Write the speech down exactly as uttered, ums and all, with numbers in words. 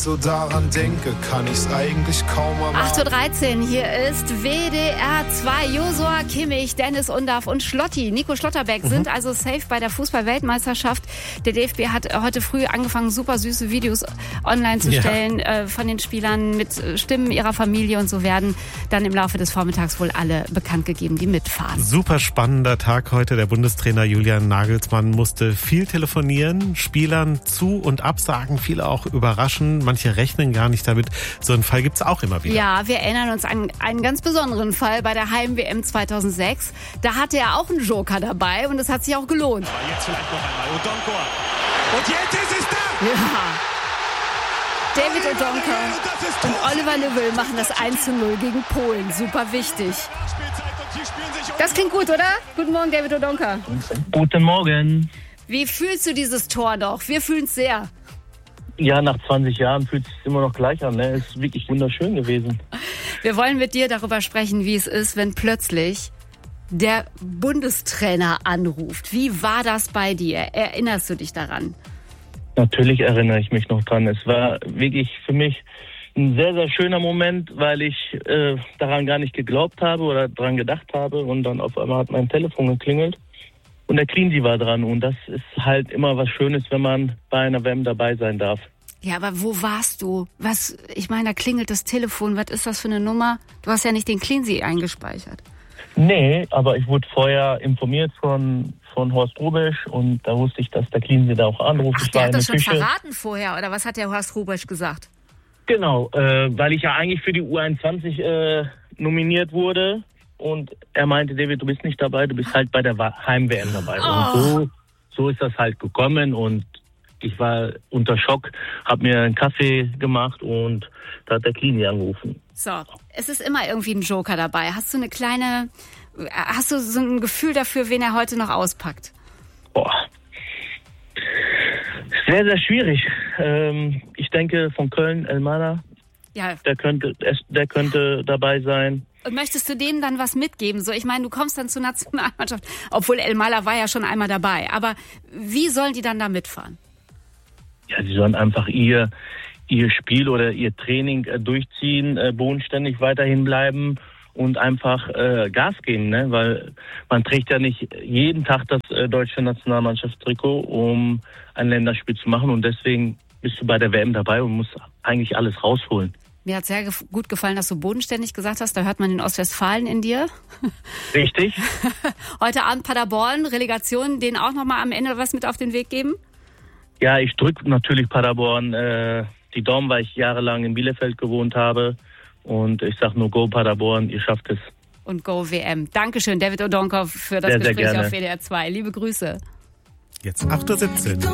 so daran denke, kann ich's eigentlich kaum erwarten. acht Uhr dreizehn, hier ist W D R zwei. Josua Kimmich, Dennis Undaff und Schlotti, Nico Schlotterbeck mhm. sind also safe bei der Fußball-Weltmeisterschaft. Der D F B hat heute früh angefangen, super süße Videos online zu stellen ja. äh, von den Spielern mit Stimmen ihrer Familie, und so werden dann im Laufe des Vormittags wohl alle bekannt gegeben, die mitfahren. Super spannender Tag heute. Der Bundestrainer Julian Nagelsmann musste viel telefonieren, Spielern zu- und absagen, viele auch überraschen. Manche rechnen gar nicht damit. So einen Fall gibt's auch immer wieder. Ja, wir erinnern uns an einen ganz besonderen Fall bei der Heim-W M zweitausendsechs. Da hatte er auch einen Joker dabei und es hat sich auch gelohnt. Aber jetzt vielleicht noch einmal Odonkor. Und jetzt ist es da! Ja. David Odonkor und Oliver Lübbe machen das eins zu null gegen Polen. Super wichtig. Das klingt gut, oder? Guten Morgen, David Odonkor. Guten Morgen. Wie fühlst du dieses Tor doch? Wir fühlen es sehr. Ja, nach zwanzig Jahren fühlt es sich immer noch gleich an. Ne? Es ist wirklich wunderschön gewesen. Wir wollen mit dir darüber sprechen, wie es ist, wenn plötzlich der Bundestrainer anruft. Wie war das bei dir? Erinnerst du dich daran? Natürlich erinnere ich mich noch dran. Es war wirklich für mich ein sehr, sehr schöner Moment, weil ich äh, daran gar nicht geglaubt habe oder daran gedacht habe. Und dann auf einmal hat mein Telefon geklingelt und der Cleansy war dran. Und das ist halt immer was Schönes, wenn man bei einer W M dabei sein darf. Ja, aber wo warst du? Was? Ich meine, da klingelt das Telefon. Was ist das für eine Nummer? Du hast ja nicht den Cleansy eingespeichert. Nee, aber ich wurde vorher informiert von, von Horst Rubesch und da wusste ich, dass der Cleansy da auch anruft. Ach, der hat das schon Küche. verraten vorher, oder was hat der Horst Rubesch gesagt? Genau, äh, weil ich ja eigentlich für die U einundzwanzig äh, nominiert wurde und er meinte, David, du bist nicht dabei, du bist halt bei der Heim-W M dabei. Oh. Und so, so ist das halt gekommen und ich war unter Schock, habe mir einen Kaffee gemacht und da hat der Cleansy angerufen. So, es ist immer irgendwie ein Joker dabei. Hast du eine kleine, hast du so ein Gefühl dafür, wen er heute noch auspackt? Boah. Sehr, sehr schwierig. Ähm, ich denke von Köln, Elmander, ja. der könnte, der könnte dabei sein. Und möchtest du denen dann was mitgeben? So, ich meine, du kommst dann zur Nationalmannschaft, obwohl Elmander war ja schon einmal dabei. Aber wie sollen die dann da mitfahren? Ja, sie sollen einfach ihr, ihr Spiel oder ihr Training äh, durchziehen, äh, bodenständig weiterhin bleiben und einfach äh, Gas geben, ne? Weil man trägt ja nicht jeden Tag das äh, deutsche Nationalmannschaftstrikot, um ein Länderspiel zu machen und deswegen bist du bei der W M dabei und musst eigentlich alles rausholen. Mir hat sehr gef- gut gefallen, dass du bodenständig gesagt hast. Da hört man den Ostwestfalen in dir. Richtig. Heute Abend Paderborn, Relegation, denen auch nochmal am Ende was mit auf den Weg geben? Ja, ich drücke natürlich Paderborn äh, die Daumen, weil ich jahrelang in Bielefeld gewohnt habe. Und ich sage nur Go Paderborn, ihr schafft es. Und Go W M. Dankeschön, David Odonkor, für das sehr, Gespräch sehr auf W D R zwei. Liebe Grüße. Jetzt acht Uhr siebzehn.